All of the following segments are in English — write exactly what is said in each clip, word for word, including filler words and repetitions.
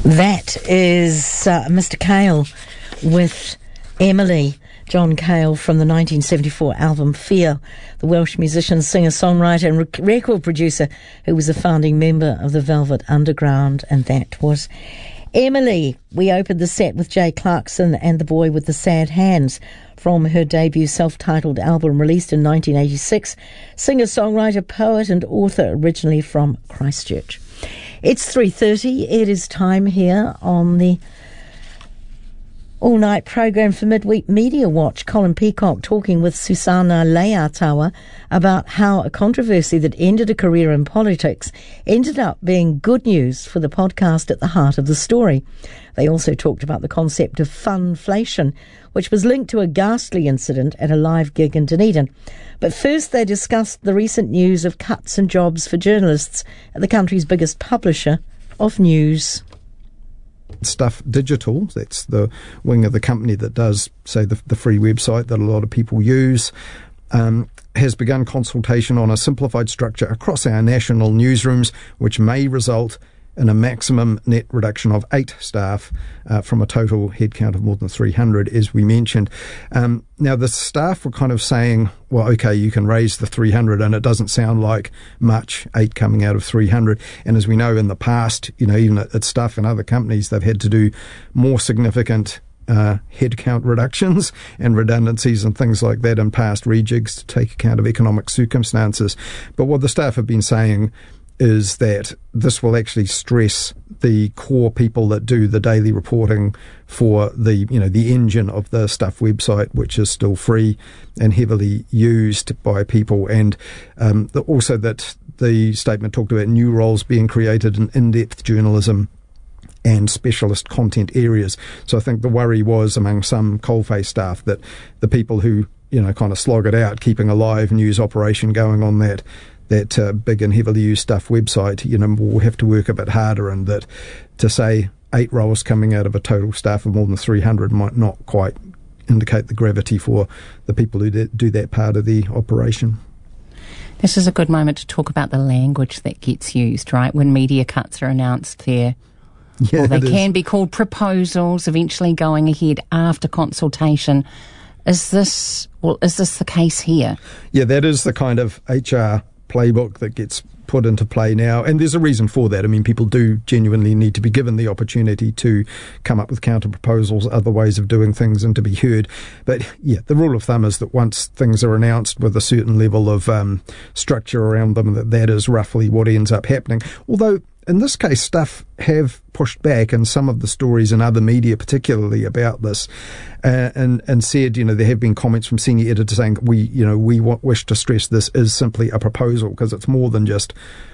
That is uh, Mister Cale with Emily. John Cale from the nineteen seventy-four album Fear, the Welsh musician, singer, songwriter and rec- record producer who was a founding member of the Velvet Underground, and that was Emily. We opened the set with Jay Clarkson and The Boy with the Sad Hands from her debut self-titled album released in nineteen eighty-six. Singer, songwriter, poet and author, originally from Christchurch. It's three thirty. It is time here on the all-night program for Midweek Media Watch. Colin Peacock talking with Susana Leatawa about how a controversy that ended a career in politics ended up being good news for the podcast at the heart of the story. They also talked about the concept of funflation, which was linked to a ghastly incident at a live gig in Dunedin. But first they discussed the recent news of cuts in jobs for journalists at the country's biggest publisher of news. Stuff Digital, that's the wing of the company that does, say, the, the free website that a lot of people use, um, has begun consultation on a simplified structure across our national newsrooms, which may result in a maximum net reduction of eight staff uh, from a total headcount of more than three hundred, as we mentioned. Um, now, the staff were kind of saying, well, okay, you can raise the three hundred, and it doesn't sound like much, eight coming out of three hundred. And as we know in the past, you know, even at, at Stuff and other companies, they've had to do more significant uh, headcount reductions and redundancies and things like that in past rejigs to take account of economic circumstances. But what the staff have been saying is that this will actually stress the core people that do the daily reporting for the, you know, the engine of the Stuff website, which is still free and heavily used by people. And um, the, also that the statement talked about new roles being created in in-depth journalism and specialist content areas. So I think the worry was among some coalface staff that the people who, you know, kind of slog it out, keeping a live news operation going on that that uh, big and heavily used Stuff website, you know, will have to work a bit harder, and that to say eight roles coming out of a total staff of more than three hundred might not quite indicate the gravity for the people who do that part of the operation. This is a good moment to talk about the language that gets used, right? When media cuts are announced there. Yeah, or they can is. be called proposals, eventually going ahead after consultation. Is this, well, is this the case here? Yeah, that is the kind of H R playbook that gets put into play now, and there's a reason for that. I mean, people do genuinely need to be given the opportunity to come up with counter proposals, other ways of doing things, and to be heard. But yeah, the rule of thumb is that once things are announced with a certain level of um, structure around them, that that is roughly what ends up happening. Although in this case, Stuff have pushed back, and some of the stories in other media particularly about this, uh, and and said, you know, there have been comments from senior editors saying we, you know, we want, wish to stress this is simply a proposal, because it's more than just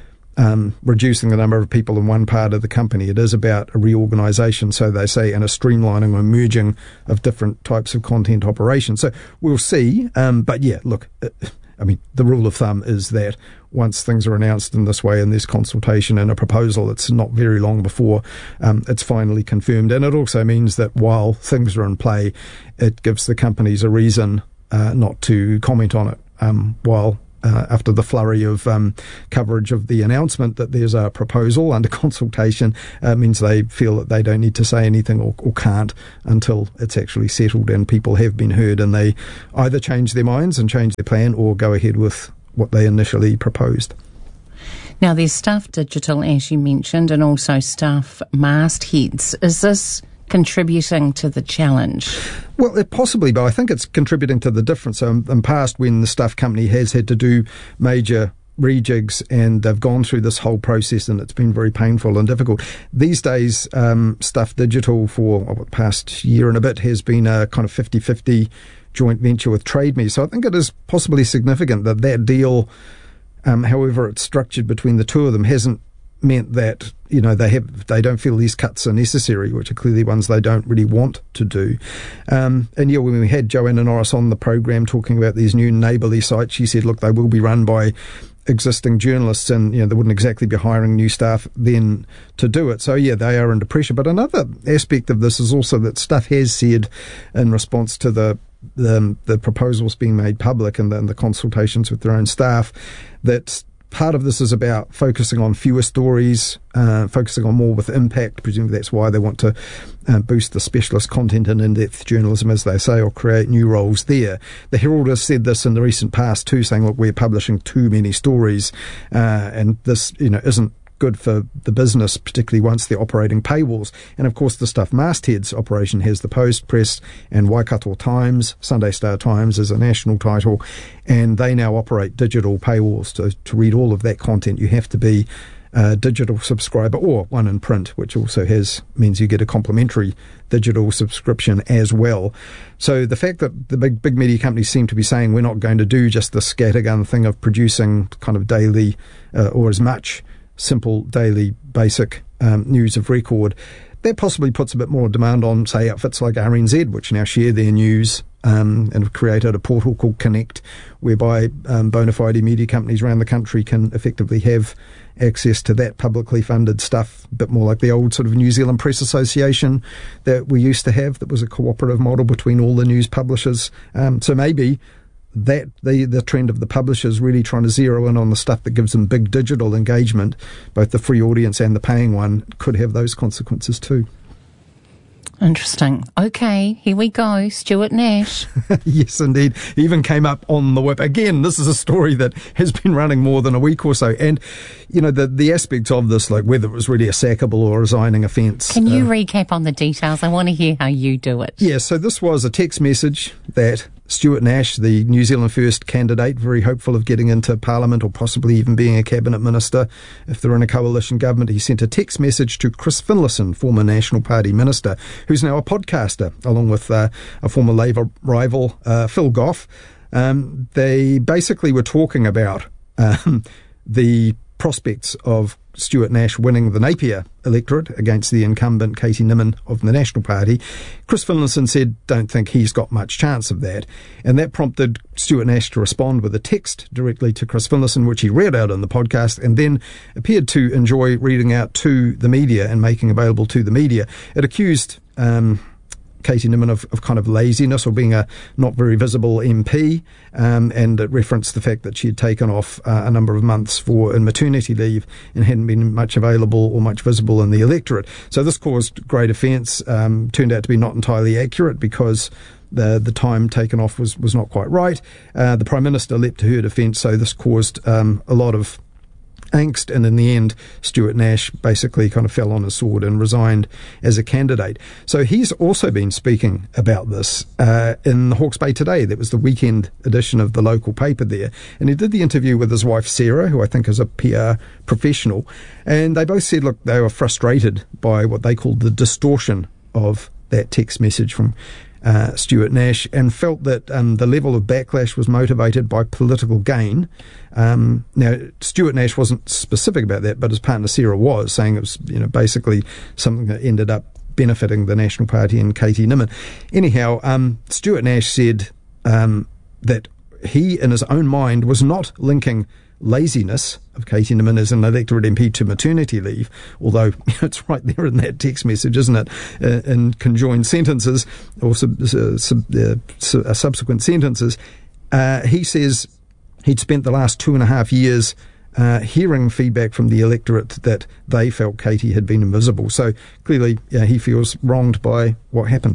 um, reducing the number of people in one part of the company. It is about a reorganisation, so they say, and a streamlining or merging of different types of content operations. So we'll see. Um, but yeah, look, it, I mean, the rule of thumb is that once things are announced in this way, and there's consultation and a proposal, it's not very long before um, it's finally confirmed. And it also means that while things are in play, it gives the companies a reason uh, not to comment on it um, while uh, after the flurry of um, coverage of the announcement that there's a proposal under consultation, uh, means they feel that they don't need to say anything, or, or can't, until it's actually settled and people have been heard, and they either change their minds and change their plan, or go ahead with what they initially proposed. Now, there's Stuff Digital, as you mentioned, and also Stuff mastheads. Is this contributing to the challenge? Well, it possibly, but I think it's contributing to the difference. So in, in past, when the Stuff company has had to do major rejigs and they've gone through this whole process, and it's been very painful and difficult. These days, um, Stuff Digital for oh, the past year and a bit has been a kind of fifty-fifty joint venture with Trade Me. So I think it is possibly significant that that deal, um, however it's structured between the two of them, hasn't meant that, you know, they have they don't feel these cuts are necessary, which are clearly ones they don't really want to do. Um, and yeah, when we had Joanna Norris on the program talking about these new neighbourly sites, she said, look, they will be run by existing journalists, and, you know, they wouldn't exactly be hiring new staff then to do it. So yeah, they are under pressure. But another aspect of this is also that Stuff has said, in response to the the, the proposals being made public and the, and the consultations with their own staff, that part of this is about focusing on fewer stories, uh, focusing on more with impact. Presumably that's why they want to uh, boost the specialist content and in-depth journalism, as they say, or create new roles there. The Herald has said this in the recent past too, saying, look, we're publishing too many stories, uh, and this, you know, isn't good for the business, particularly once they're operating paywalls. And of course the Stuff Mastheads operation has the Post, Press and Waikato Times. Sunday Star Times is a national title, and they now operate digital paywalls. To, to read all of that content, you have to be a digital subscriber or one in print, which also has means you get a complimentary digital subscription as well. So the fact that the big big media companies seem to be saying we're not going to do just the scattergun thing of producing kind of daily uh, or as much simple daily basic um, news of record, that possibly puts a bit more demand on, say, outfits like R N Z, which now share their news um, and have created a portal called Connect, whereby um, bona fide media companies around the country can effectively have access to that publicly funded stuff, a bit more like the old sort of New Zealand Press Association that we used to have, that was a cooperative model between all the news publishers. Um, so maybe that the the trend of the publishers really trying to zero in on the stuff that gives them big digital engagement, both the free audience and the paying one, could have those consequences too. Interesting. Okay, here we go. Stuart Nash. Yes, indeed. He even came up on the whip. Again, this is a story that has been running more than a week or so. And, you know, the, the aspects of this, like whether it was really a sackable or resigning offence. Can you uh, recap on the details? I want to hear how you do it. Yeah, so this was a text message that Stuart Nash, the New Zealand First candidate, very hopeful of getting into Parliament or possibly even being a cabinet minister if they're in a coalition government, he sent a text message to Chris Finlayson, former National Party minister, who's now a podcaster, along with uh, a former Labour rival, uh, Phil Goff. Um, they basically were talking about um, the prospects of Stuart Nash winning the Napier electorate against the incumbent Katie Nimmin of the National Party. Chris Finlayson said, don't think he's got much chance of that. And that prompted Stuart Nash to respond with a text directly to Chris Finlayson, which he read out in the podcast, and then appeared to enjoy reading out to the media and making available to the media. It accused um, Katie Nimmin of, of kind of laziness or being a not very visible M P, um, and it referenced the fact that she had taken off uh, a number of months for in maternity leave and hadn't been much available or much visible in the electorate. So this caused great offence, um, turned out to be not entirely accurate because the the time taken off was, was not quite right. Uh, the Prime Minister leapt to her defence, so this caused um, a lot of angst, and in the end Stuart Nash basically kind of fell on his sword and resigned as a candidate. So he's also been speaking about this uh, in the Hawke's Bay Today. That was the weekend edition of the local paper there, and he did the interview with his wife Sarah, who I think is a P R professional, and they both said, look, they were frustrated by what they called the distortion of that text message from Uh, Stuart Nash, and felt that um, the level of backlash was motivated by political gain. Um, now, Stuart Nash wasn't specific about that, but his partner Sarah was, saying it was, you know, basically something that ended up benefiting the National Party and Katie Nimmin. Anyhow, um, Stuart Nash said um, that he, in his own mind, was not linking laziness of Katie Nimmin as an electorate M P to maternity leave, although it's right there in that text message, isn't it, uh, in conjoined sentences or sub, uh, sub, uh, su- uh, subsequent sentences. Uh, he says he'd spent the last two and a half years uh, hearing feedback from the electorate that they felt Katie had been invisible. So clearly uh, he feels wronged by what happened.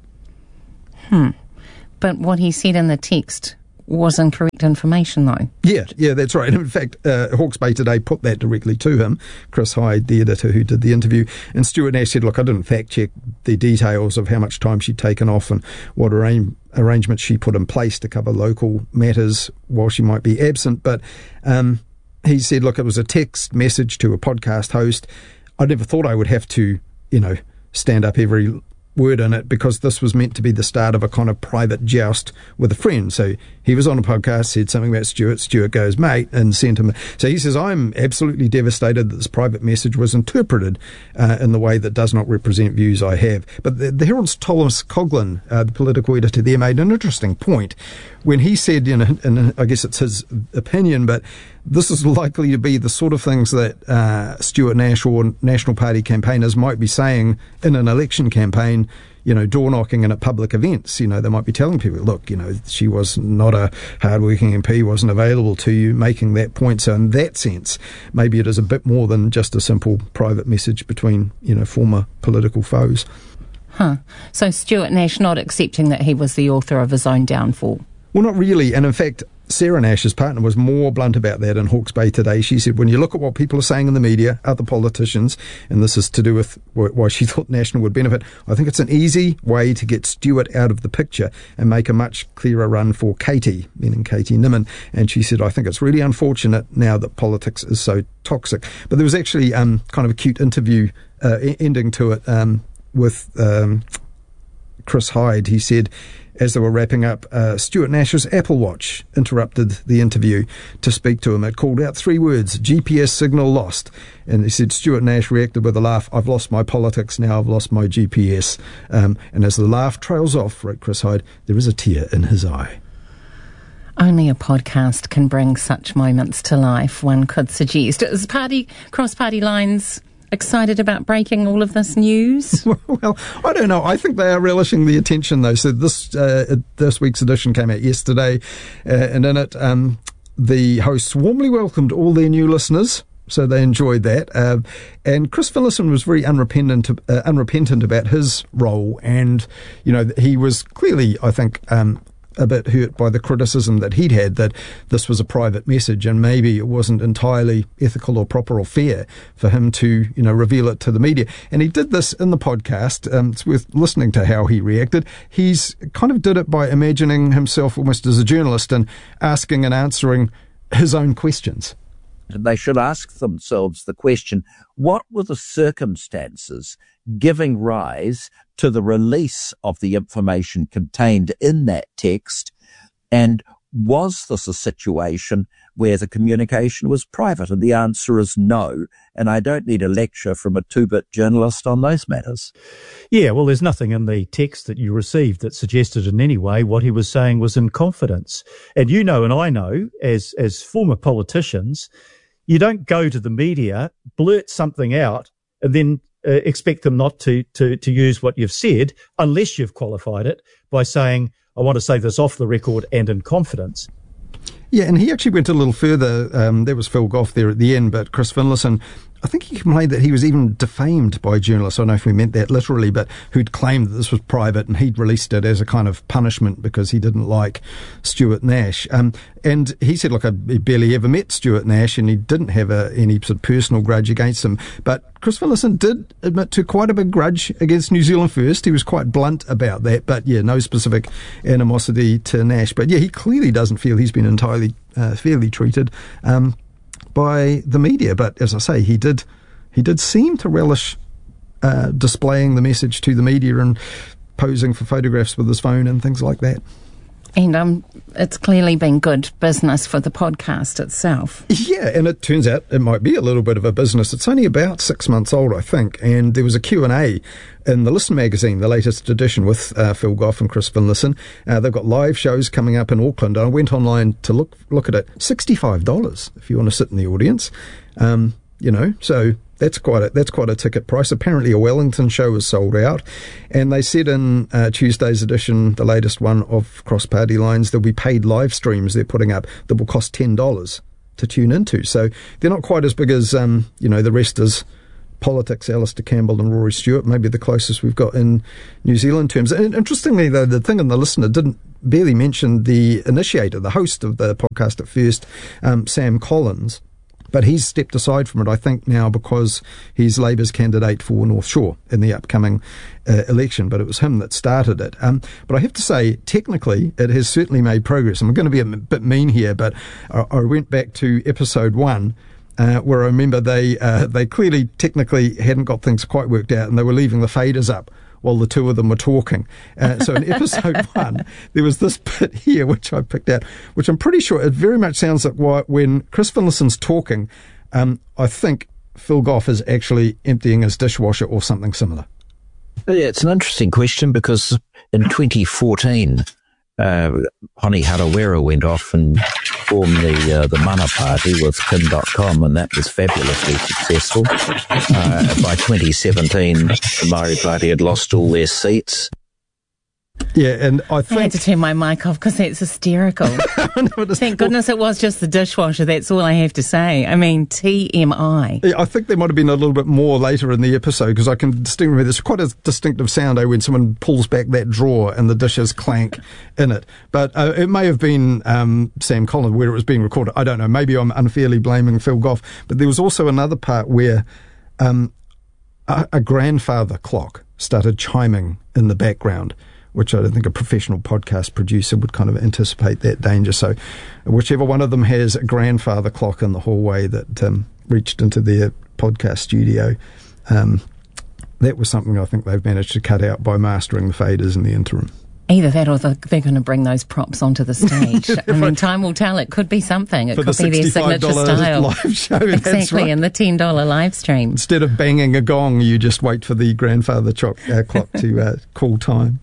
Hmm. But what he said in the text was incorrect information, though. Yeah, yeah, that's right. In fact, uh, Hawke's Bay Today put that directly to him, Chris Hyde, the editor who did the interview, and Stuart Nash said, look, I didn't fact-check the details of how much time she'd taken off and what arra- arrangements she put in place to cover local matters while she might be absent, but um, he said, look, it was a text message to a podcast host. I never thought I would have to, you know, stand up every word in it, because this was meant to be the start of a kind of private joust with a friend. So he was on a podcast, said something about Stuart. Stuart goes, mate, and sent him. So he says, I'm absolutely devastated that this private message was interpreted uh, in the way that does not represent views I have. But the, the Herald's Thomas Coughlin, uh, the political editor there, made an interesting point when he said, you know, and I guess it's his opinion, but this is likely to be the sort of things that uh, Stuart Nash or National Party campaigners might be saying in an election campaign, you know, door knocking and at public events. You know, they might be telling people, look, you know, she was not a hard-working M P, wasn't available to you, making that point. So in that sense, maybe it is a bit more than just a simple private message between, you know, former political foes. Huh. So Stuart Nash not accepting that he was the author of his own downfall? Well, not really. And in fact, Sarah Nash's partner was more blunt about that in Hawke's Bay today. She said, when you look at what people are saying in the media, other politicians, and this is to do with why she thought National would benefit, I think it's an easy way to get Stuart out of the picture and make a much clearer run for Katie, meaning Katie Nimmin. And she said, I think it's really unfortunate now that politics is so toxic. But there was actually um, kind of a cute interview uh, ending to it um, with um, Chris Hyde. He said, as they were wrapping up, uh, Stuart Nash's Apple Watch interrupted the interview to speak to him. It called out three words, G P S signal lost. And he said, Stuart Nash reacted with a laugh, I've lost my politics, now I've lost my G P S. Um, and as the laugh trails off, wrote Chris Hyde, there is a tear in his eye. Only a podcast can bring such moments to life, one could suggest. Is party, cross-party lines excited about breaking all of this news? Well, I don't know. I think they are relishing the attention, though. So this uh, this week's edition came out yesterday, uh, and in it, um, the hosts warmly welcomed all their new listeners. So they enjoyed that. Uh, and Chris Finlayson was very unrepentant, uh, unrepentant about his role. And, you know, he was clearly, I think, um, a bit hurt by the criticism that he'd had that this was a private message and maybe it wasn't entirely ethical or proper or fair for him to, you know, reveal it to the media. And he did this in the podcast. Um, it's worth listening to how he reacted. He's kind of did it by imagining himself almost as a journalist and asking and answering his own questions. They should ask themselves the question, what were the circumstances giving rise to the release of the information contained in that text? And was this a situation where the communication was private? And the answer is no. And I don't need a lecture from a two-bit journalist on those matters. Yeah, well, there's nothing in the text that you received that suggested in any way what he was saying was in confidence. And you know, and I know, as as former politicians, you don't go to the media, blurt something out, and then uh, expect them not to, to, to use what you've said unless you've qualified it by saying, I want to say this off the record and in confidence. Yeah, and he actually went a little further. Um, there was Phil Goff there at the end, but Chris Finlayson, I think he complained that he was even defamed by journalists. I don't know if we meant that literally, but who'd claimed that this was private and he'd released it as a kind of punishment because he didn't like Stuart Nash. Um, and he said, look, I barely ever met Stuart Nash and he didn't have a, any sort of personal grudge against him. But Chris Finlayson did admit to quite a big grudge against New Zealand First. He was quite blunt about that, but yeah, no specific animosity to Nash. But yeah, he clearly doesn't feel he's been entirely uh, fairly treated Um by the media, but as I say, he did he did seem to relish uh, displaying the message to the media and posing for photographs with his phone and things like that. And um, it's clearly been good business for the podcast itself. Yeah, and it turns out it might be a little bit of a business. It's only about six months old, I think, and there was a Q and A in the Listen magazine, the latest edition, with uh, Phil Goff and Chris Finlayson. Uh, they've got live shows coming up in Auckland. I went online to look look at it. sixty-five dollars if you want to sit in the audience. Um, you know, so that's quite a, that's quite a ticket price. Apparently a Wellington show is sold out. And they said in uh, Tuesday's edition, the latest one of Cross Party Lines, there'll be paid live streams they're putting up that will cost ten dollars to tune into. So they're not quite as big as, um, you know, the rest is Politics, Alistair Campbell and Rory Stewart, maybe the closest we've got in New Zealand terms. And interestingly, though, the thing in the Listener didn't barely mention the initiator, the host of the podcast at first, um, Sam Collins. But he's stepped aside from it, I think, now because he's Labour's candidate for North Shore in the upcoming uh, election. But it was him that started it. Um, but I have to say, technically, it has certainly made progress. I'm going to be a bit mean here, but I, I went back to episode one, uh, where I remember they uh, they clearly, technically, hadn't got things quite worked out, and they were leaving the faders up while the two of them were talking. Uh, so in episode one, there was this bit here, which I picked out, which I'm pretty sure it very much sounds like why, when Chris Finlayson's talking, um, I think Phil Goff is actually emptying his dishwasher or something similar. Yeah, it's an interesting question because in twenty fourteen, uh, Honi Harawira went off and formed the uh, the Mana Party with kin dot com, and that was fabulously successful. Uh, by twenty seventeen, the Maori Party had lost all their seats. Yeah, and I think... I had to turn my mic off because that's hysterical. no, Thank goodness it was just the dishwasher. That's all I have to say. I mean, T M I. Yeah, I think there might have been a little bit more later in the episode, because I can distinctly remember there's quite a distinctive sound eh, when someone pulls back that drawer and the dishes clank in it. But uh, it may have been um, Sam Collins where it was being recorded. I don't know. Maybe I'm unfairly blaming Phil Goff. But there was also another part where um, a, a grandfather clock started chiming in the background, which I don't think a professional podcast producer would kind of anticipate that danger. So whichever one of them has a grandfather clock in the hallway that um, reached into their podcast studio, um, that was something I think they've managed to cut out by mastering the faders in the interim. Either that or they're going to bring those props onto the stage. I mean, time will tell. It could be something. It For could the be their signature style. Live show, exactly, right. And the ten dollars live stream. Instead of banging a gong, you just wait for the grandfather choc- uh, clock to uh, call time.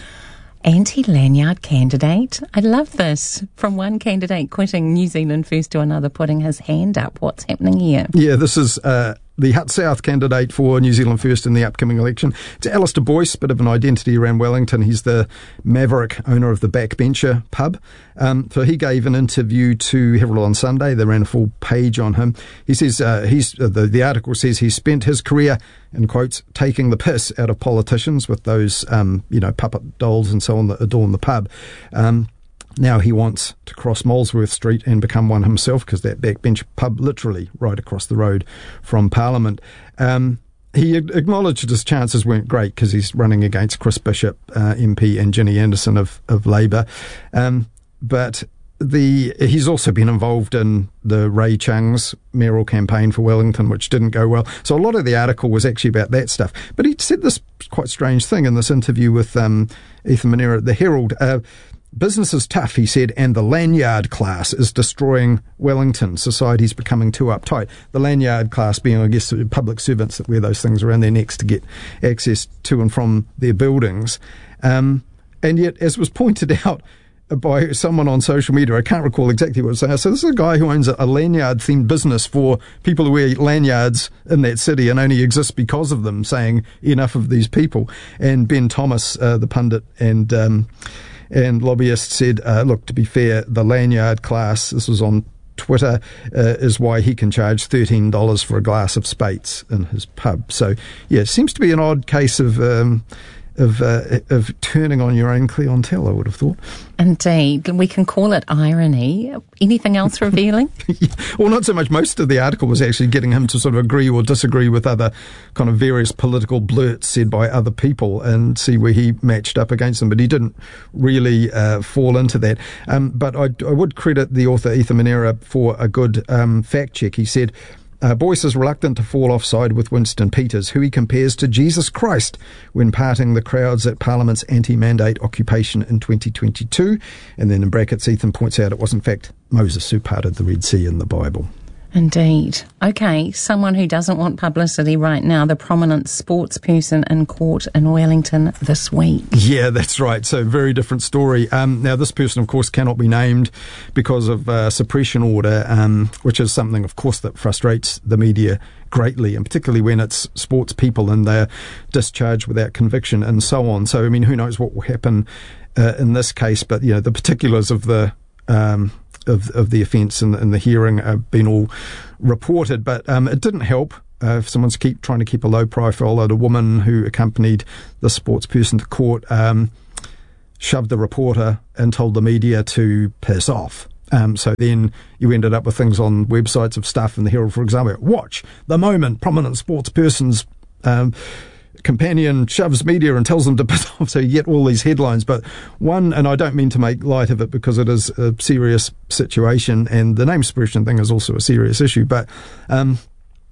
Anti-lanyard candidate. I love this. From one candidate quitting New Zealand First to another putting his hand up. What's happening here? Yeah, this is uh, the Hutt South candidate for New Zealand First in the upcoming election. It's Alistair Boyce, bit of an identity around Wellington. He's the maverick owner of the Backbencher pub. Um, so he gave an interview to Herald on Sunday. They ran a full page on him. He says uh, he's uh, the, the article says he spent his career, in quotes, taking the piss out of politicians with those, um, you know, puppet dolls and so on that adorn the pub. Um, Now he wants to cross Molesworth Street and become one himself, because that backbench pub literally right across the road from Parliament. Um, he acknowledged his chances weren't great because he's running against Chris Bishop, uh, M P, and Ginny Anderson of, of Labour. Um, but the he's also been involved in the Ray Chung's mayoral campaign for Wellington, which didn't go well. So a lot of the article was actually about that stuff. But he said this quite strange thing in this interview with um, Ethan Manera at the Herald. Uh, Business is tough, he said, and the lanyard class is destroying Wellington. Society's becoming too uptight. The lanyard class being, I guess, public servants that wear those things around their necks to get access to and from their buildings. Um, and yet, as was pointed out by someone on social media, I can't recall exactly what it was saying. So this is a guy who owns a, a lanyard-themed business for people who wear lanyards in that city and only exists because of them, saying enough of these people. And Ben Thomas, uh, the pundit and... Um, And lobbyist said, uh, look, to be fair, the lanyard class, this was on Twitter, uh, is why he can charge thirteen dollars for a glass of Spates in his pub. So, yeah, it seems to be an odd case of um, of, uh, of turning on your own clientele, I would have thought. Indeed. We can call it irony. Anything else revealing? Yeah. Well, not so much. Most of the article was actually getting him to sort of agree or disagree with other kind of various political blurts said by other people and see where he matched up against them. But he didn't really uh, fall into that. Um, but I, I would credit the author, Ethan Manera, for a good um, fact check. He said, Uh, Boyce is reluctant to fall offside with Winston Peters, who he compares to Jesus Christ when parting the crowds at Parliament's anti-mandate occupation in twenty twenty-two. And then in brackets, Ethan points out it was in fact Moses who parted the Red Sea in the Bible. Indeed. Okay, someone who doesn't want publicity right now, the prominent sports person in court in Wellington this week. Yeah, that's right. So very different story. Um, now, this person, of course, cannot be named because of uh, suppression order, um, which is something, of course, that frustrates the media greatly, and particularly when it's sports people and they're discharged without conviction and so on. So, I mean, who knows what will happen uh, in this case, but, you know, the particulars of the... Um, Of, of the offence and, and the hearing have been all reported, but um, it didn't help. Uh, if someone's keep trying to keep a low profile, that a woman who accompanied the sports person to court um, shoved the reporter and told the media to piss off. Um, so then you ended up with things on websites of stuff in the Herald, for example. Watch the moment prominent sports person's um, companion shoves media and tells them to piss off, so you get all these headlines. But one, and I don't mean to make light of it because it is a serious situation, and the name suppression thing is also a serious issue, but um,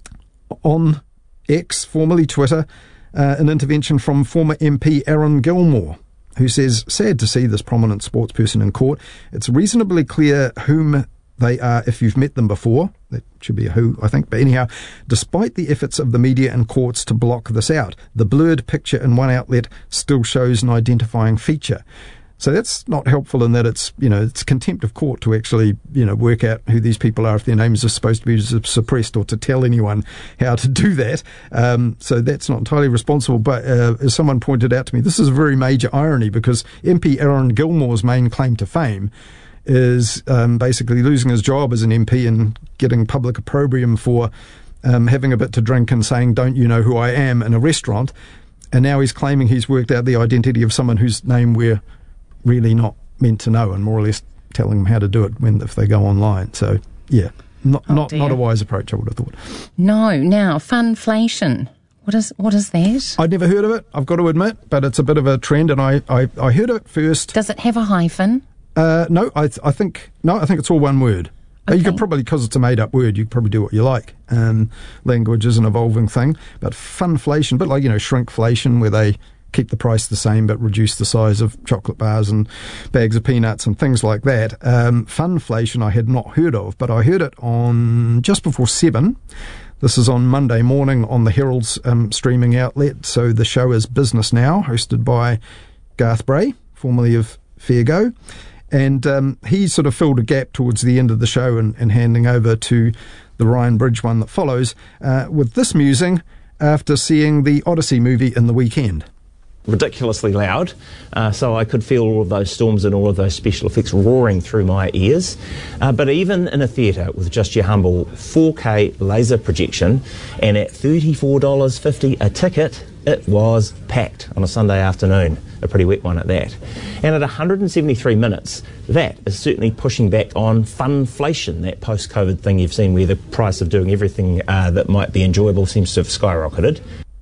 on X, formerly Twitter, uh, an intervention from former M P Aaron Gilmore, who says, sad to see this prominent sports person in court. It's reasonably clear whom they are if you've met them before. That should be a who, I think. But anyhow, despite the efforts of the media and courts to block this out, the blurred picture in one outlet still shows an identifying feature. So that's not helpful in that it's, you know, it's contempt of court to actually, you know, work out who these people are if their names are supposed to be suppressed, or to tell anyone how to do that. Um, so that's not entirely responsible. But uh, as someone pointed out to me, this is a very major irony, because M P Aaron Gilmore's main claim to fame is um, basically losing his job as an M P and getting public opprobrium for um, having a bit to drink and saying, "Don't you know who I am?" in a restaurant. And now he's claiming he's worked out the identity of someone whose name we're really not meant to know, and more or less telling them how to do it when if they go online. So yeah, not oh not, dear. not a wise approach, I would have thought. No. Now, funflation. What is what is that? I'd never heard of it, I've got to admit, but it's a bit of a trend, and I, I, I heard it first. Does it have a hyphen? Uh, no, I I think no, I think it's all one word. Okay. You could probably, because it's a made-up word, you could probably do what you like. Um, language is an evolving thing, but funflation, a bit like, you know, shrinkflation, where they keep the price the same but reduce the size of chocolate bars and bags of peanuts and things like that. Um, funflation I had not heard of, but I heard it on just before seven. This is on Monday morning on the Herald's um, streaming outlet. So the show is Business Now, hosted by Garth Bray, formerly of Fair Go. And um, he sort of filled a gap towards the end of the show and, and handing over to the Ryan Bridge one that follows uh, with this musing after seeing the Odyssey movie in the weekend. Ridiculously loud, uh, so I could feel all of those storms and all of those special effects roaring through my ears. Uh, but even in a theatre with just your humble four K laser projection and at thirty-four dollars fifty a ticket, it was packed on a Sunday afternoon, a pretty wet one at that. And at one hundred seventy-three minutes, that is certainly pushing back on funflation, that post-COVID thing you've seen where the price of doing everything uh, that might be enjoyable seems to have skyrocketed.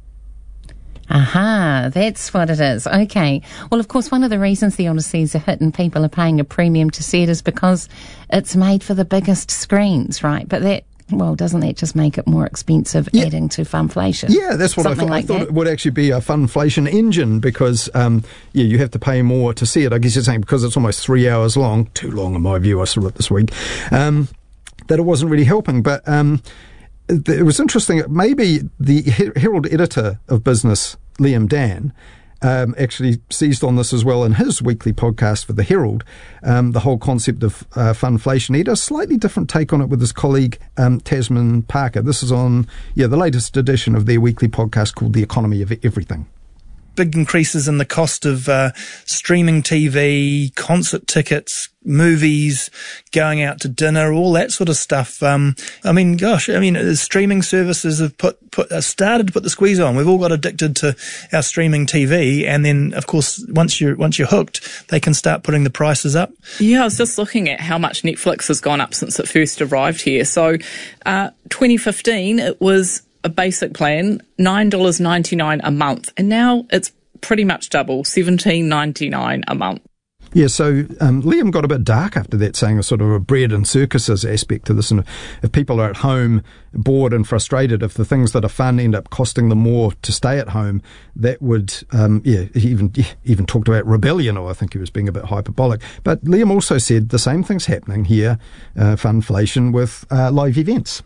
Aha, that's what it is. Okay. Well, of course, one of the reasons the Odysseys are hit and people are paying a premium to see it is because it's made for the biggest screens, right? But that, well, doesn't that just make it more expensive, yeah. adding to funflation? Yeah, that's what Something I thought. like I thought that. It would actually be a funflation engine because, um, yeah, you have to pay more to see it. I guess you're saying because it's almost three hours long, too long in my view, I saw it this week, um, that it wasn't really helping. But um, it, it was interesting. Maybe the Herald editor of business, Liam Dan, Um, actually seized on this as well in his weekly podcast for the Herald, um, the whole concept of uh, funflation. He had a slightly different take on it with his colleague um, Tasman Parker. This is on yeah the latest edition of their weekly podcast called The Economy of Everything. Big increases in the cost of uh, streaming T V, concert tickets, movies, going out to dinner, all that sort of stuff. Um, I mean, gosh, I mean, uh, streaming services have put, put uh, started to put the squeeze on. We've all got addicted to our streaming T V, and then, of course, once you're once you're hooked, they can start putting the prices up. Yeah, I was just looking at how much Netflix has gone up since it first arrived here. So, uh, twenty fifteen, it was a basic plan, nine dollars ninety-nine a month, and now it's pretty much double, seventeen ninety-nine a month. Yeah, so um, Liam got a bit dark after that, saying a sort of a bread and circuses aspect to this, and if people are at home bored and frustrated, if the things that are fun end up costing them more to stay at home, that would, um, yeah, he even he even talked about rebellion, or I think he was being a bit hyperbolic. But Liam also said the same thing's happening here, uh, funflation, with uh, live events.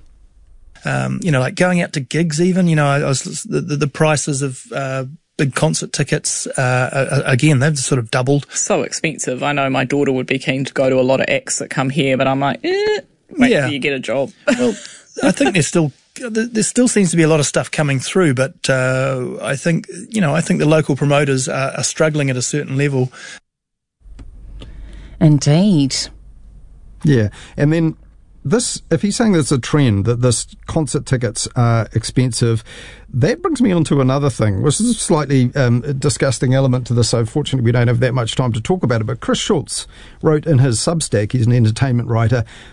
Um, you know, like going out to gigs even, you know, I, I was, the, the, the prices of uh, big concert tickets, uh, again, they've sort of doubled. So expensive. I know my daughter would be keen to go to a lot of acts that come here, but I'm like, eh, wait yeah. till you get a job. Well, I think there's still, there still seems to be a lot of stuff coming through, but uh, I think, you know, I think the local promoters are, are struggling at a certain level. Indeed. Yeah, and then this, if he's saying there's a trend that this concert tickets are expensive, that brings me on to another thing, which is a slightly um, disgusting element to this. So fortunately we don't have that much time to talk about it, but Chris Schultz wrote in his Substack, he's an entertainment writer,